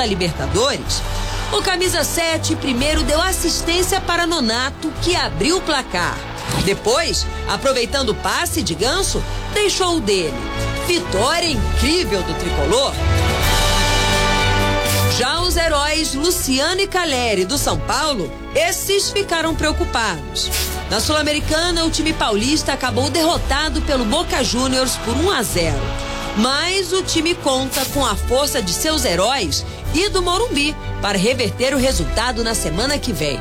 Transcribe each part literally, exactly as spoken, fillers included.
Libertadores, o camisa sete primeiro deu assistência para Nonato, que abriu o placar. Depois, aproveitando o passe de Ganso, deixou o dele. Vitória incrível do tricolor. Já os heróis Luciano e Caleri do São Paulo, esses ficaram preocupados. Na Sul-Americana, o time paulista acabou derrotado pelo Boca Juniors por um a zero. Mas o time conta com a força de seus heróis e do Morumbi para reverter o resultado na semana que vem.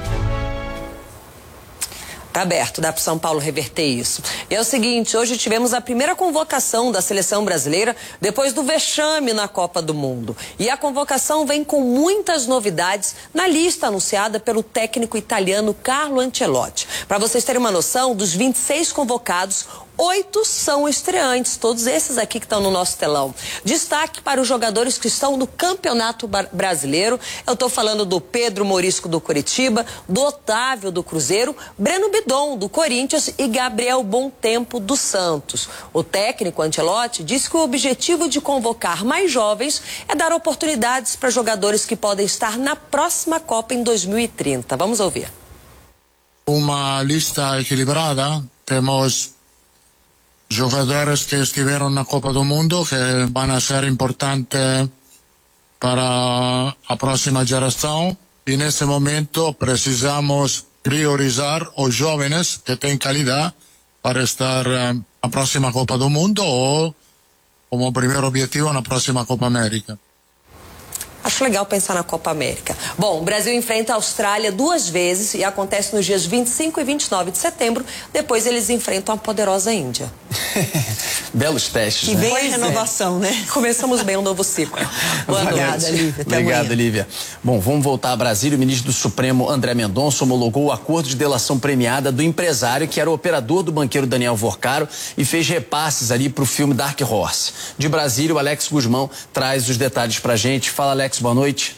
Tá aberto, dá para São Paulo reverter isso. E é o seguinte, hoje tivemos a primeira convocação da seleção brasileira depois do vexame na Copa do Mundo. E a convocação vem com muitas novidades na lista anunciada pelo técnico italiano Carlo Ancelotti. Para vocês terem uma noção, dos vinte e seis convocados, oito são estreantes, todos esses aqui que estão no nosso telão. Destaque para os jogadores que estão no Campeonato Brasileiro. Eu estou falando do Pedro Morisco do Coritiba, do Otávio do Cruzeiro, Breno Bidon do Corinthians e Gabriel Bontempo do Santos. O técnico Ancelotti disse que o objetivo de convocar mais jovens é dar oportunidades para jogadores que podem estar na próxima Copa em dois mil e trinta. Vamos ouvir. Uma lista equilibrada, temos jogadores que estiveron na Copa do Mundo que van a ser importantes para a próxima geração e nesse momento precisamos priorizar os jovens que têm qualidade para estar na próxima Copa do Mundo ou como primeiro objetivo na próxima Copa América. Acho legal pensar na Copa América. Bom, o Brasil enfrenta a Austrália duas vezes e acontece nos dias vinte e cinco e vinte e nove de setembro. Depois eles enfrentam a poderosa Índia. Belos testes, e né? vem a renovação, é. né? Começamos bem um novo ciclo. Boa Obrigada, Lívia. Até Obrigado, amanhã. Lívia. Bom, vamos voltar a Brasília. O ministro do Supremo, André Mendonça, homologou o acordo de delação premiada do empresário que era o operador do banqueiro Daniel Vorcaro e fez repasses ali para o filme Dark Horse. De Brasília, o Alex Guzmão traz os detalhes pra gente. Fala, Alex, boa noite.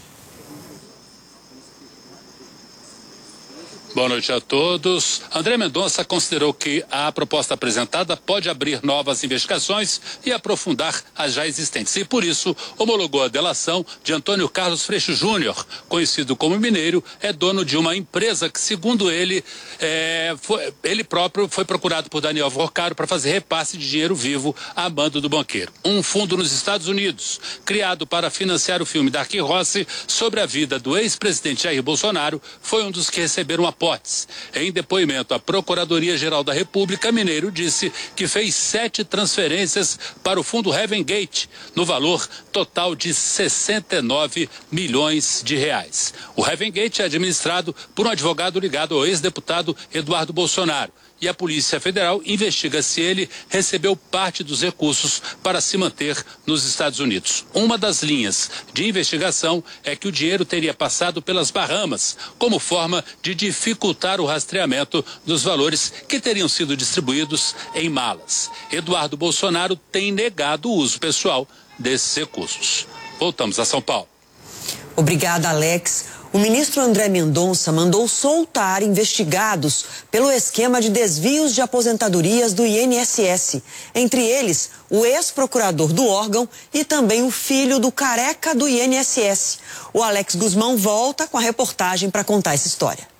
Boa noite a todos. André Mendonça considerou que a proposta apresentada pode abrir novas investigações e aprofundar as já existentes. E, por isso, homologou a delação de Antônio Carlos Freixo Júnior, conhecido como Mineiro, é dono de uma empresa que, segundo ele, é, foi, ele próprio foi procurado por Daniel Vorcaro para fazer repasse de dinheiro vivo a mando do banqueiro. Um fundo nos Estados Unidos, criado para financiar o filme Dark Horse sobre a vida do ex-presidente Jair Bolsonaro, foi um dos que receberam a Em depoimento à Procuradoria-Geral da República, Mineiro disse que fez sete transferências para o fundo Heaven Gate, no valor total de sessenta e nove milhões de reais. O Heaven Gate é administrado por um advogado ligado ao ex-deputado Eduardo Bolsonaro. E a Polícia Federal investiga se ele recebeu parte dos recursos para se manter nos Estados Unidos. Uma das linhas de investigação é que o dinheiro teria passado pelas Bahamas, como forma de dificultar o rastreamento dos valores que teriam sido distribuídos em malas. Eduardo Bolsonaro tem negado o uso pessoal desses recursos. Voltamos a São Paulo. Obrigada, Alex. O ministro André Mendonça mandou soltar investigados pelo esquema de desvios de aposentadorias do I N S S. Entre eles, o ex-procurador do órgão e também o filho do careca do I N S S. O Alex Guzmão volta com a reportagem para contar essa história.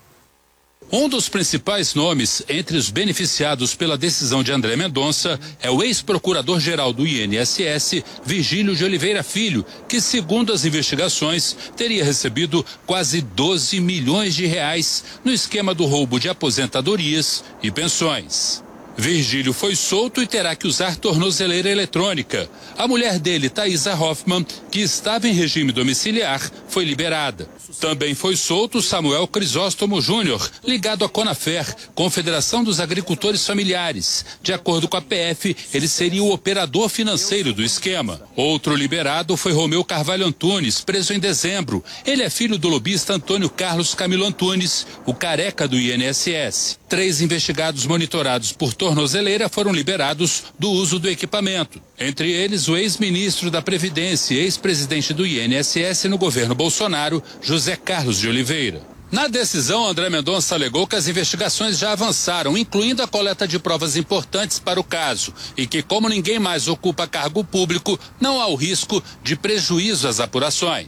Um dos principais nomes entre os beneficiados pela decisão de André Mendonça é o ex-procurador-geral do I N S S, Virgílio de Oliveira Filho, que, segundo as investigações, teria recebido quase doze milhões de reais no esquema do roubo de aposentadorias e pensões. Virgílio foi solto e terá que usar tornozeleira eletrônica. A mulher dele, Thaisa Hoffmann, que estava em regime domiciliar, foi liberada. Também foi solto Samuel Crisóstomo Júnior, ligado à Conafer, Confederação dos Agricultores Familiares. De acordo com a P F, ele seria o operador financeiro do esquema. Outro liberado foi Romeu Carvalho Antunes, preso em dezembro. Ele é filho do lobista Antônio Carlos Camilo Antunes, o careca do I N S S. Três investigados monitorados por tornozeleira foram liberados do uso do equipamento. Entre eles, o ex-ministro da Previdência e ex-presidente do I N S S no governo Bolsonaro, José Carlos de Oliveira. Na decisão, André Mendonça alegou que as investigações já avançaram, incluindo a coleta de provas importantes para o caso, e que, como ninguém mais ocupa cargo público, não há o risco de prejuízo às apurações.